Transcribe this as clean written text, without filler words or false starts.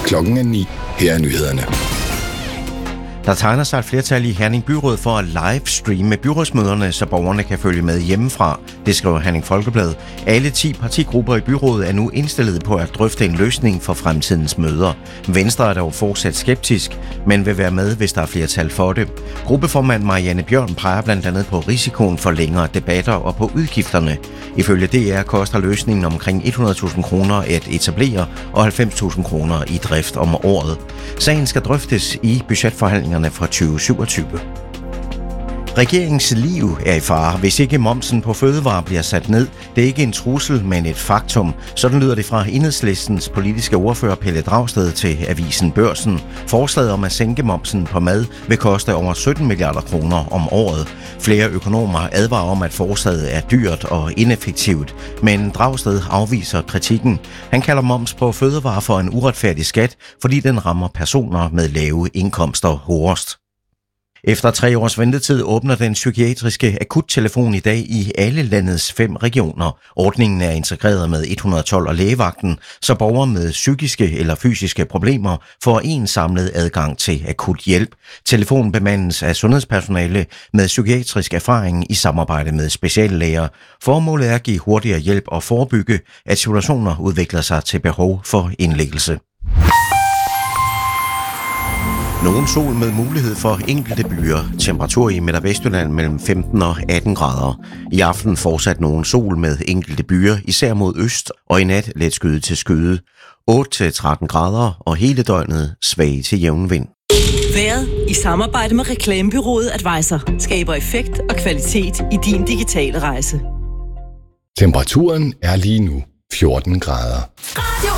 Klokken er 9. Her er nyhederne. Der tegner sig et flertal i Herning Byråd for at livestreame byrådsmøderne, så borgerne kan følge med hjemmefra. Det skriver Herning Folkeblad. Alle 10 partigrupper i byrådet er nu indstillet på at drøfte en løsning for fremtidens møder. Venstre er dog fortsat skeptisk, men vil være med, hvis der er flertal for det. Gruppeformand Marianne Bjørn peger blandt andet på risikoen for længere debatter og på udgifterne. Ifølge DR koster løsningen omkring 100.000 kroner at etablere og 90.000 kroner i drift om året. Sagen skal drøftes i budgetforhandlingerne fra 2027. Regeringens liv er i fare, hvis ikke momsen på fødevarer bliver sat ned. Det er ikke en trussel, men et faktum. Sådan lyder det fra Enhedslistens politiske ordfører Pelle Dragsted til avisen Børsen. Forslaget om at sænke momsen på mad vil koste over 17 milliarder kroner om året. Flere økonomer advarer om, at forslaget er dyrt og ineffektivt, men Dragsted afviser kritikken. Han kalder moms på fødevarer for en uretfærdig skat, fordi den rammer personer med lave indkomster hårdest. Efter 3 års ventetid åbner den psykiatriske akuttelefon i dag i alle landets 5 regioner. Ordningen er integreret med 112 og lægevagten, så borgere med psykiske eller fysiske problemer får en samlet adgang til akut hjælp. Telefonen bemandes af sundhedspersonale med psykiatrisk erfaring i samarbejde med speciallæger. Formålet er at give hurtigere hjælp og forebygge, at situationer udvikler sig til behov for indlæggelse. Nogen sol med mulighed for enkelte byer. Temperatur i Midt- og Vestjylland mellem 15 og 18 grader. I aften fortsat nogen sol med enkelte byer, især mod øst, og i nat let skyde til skyde. 8-13 grader og hele døgnet svag til jævn vind. Vejret i samarbejde med reklamebureauet Advisor skaber effekt og kvalitet i din digitale rejse. Temperaturen er lige nu 14 grader.